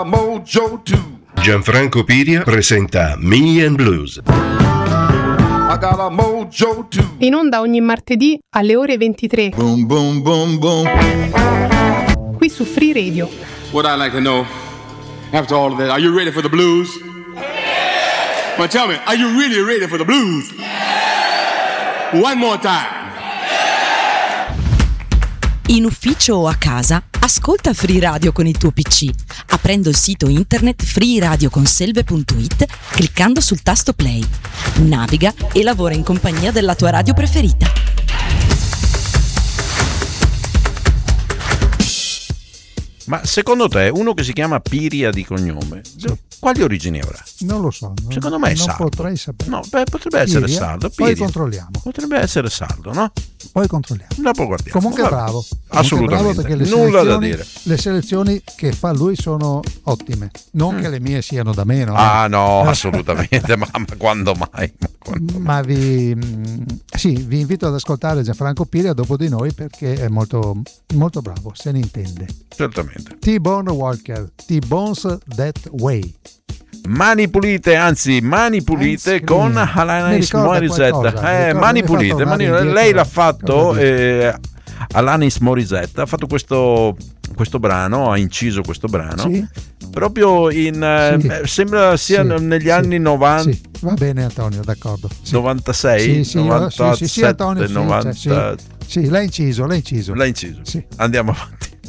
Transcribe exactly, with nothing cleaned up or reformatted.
Mojo two. Gianfranco Piria presenta Me and Blues. I got a mojo two. In onda ogni martedì alle ore ventitré. Boom, boom, boom, boom. Qui su Free Radio. What I'd like to know, after all of that, are you ready for the blues? But tell me, are you really ready for the blues? One more time. In ufficio o a casa, ascolta Free Radio con il tuo P C, aprendo il sito internet free radio conselve punto it, cliccando sul tasto play. Naviga e lavora in compagnia della tua radio preferita. Ma secondo te uno che si chiama Piria di cognome, sì, quali origini avrà? Non lo so. Non, secondo me è non sardo. potrei sapere. No, beh, potrebbe essere Piria, sardo. Poi Piria. controlliamo. Potrebbe essere sardo, no? Poi controlliamo. Dopo guardiamo. Comunque è Vabbè. bravo. Assolutamente. Comunque è bravo, perché le nulla da selezioni, dire. le selezioni che fa lui sono ottime. Non Mm. che le mie siano da meno. Ah eh. no, assolutamente, ma, ma quando mai? Ma, quando mai? Ma vi, mh, sì, vi invito ad ascoltare Gianfranco Piria dopo di noi, perché è molto, molto bravo, se ne intende. Certamente. T-Bone Walker, T-Bones That Way. Mani pulite, anzi mani pulite Hands con clean. Mi Alanis ricorda Morissette. qualcosa, mi Eh, ricorda, mani mi fa pulite, tornare mani- indietro. lei l'ha fatto. Cosa dice? Eh, Alanis Morissette ha fatto questo, questo brano, ha inciso questo brano Sì? proprio in eh, Sì. beh, sembra sia Sì, negli sì, anni novanta, sì. Va bene Antonio, d'accordo. Sì. novantasei, Sì, sì, novantasette, sì, sì, sì, Antonio, sì, novanta. cioè, sì. Sì, l'ha inciso, l'ha inciso. L'ha inciso. Sì. Andiamo avanti.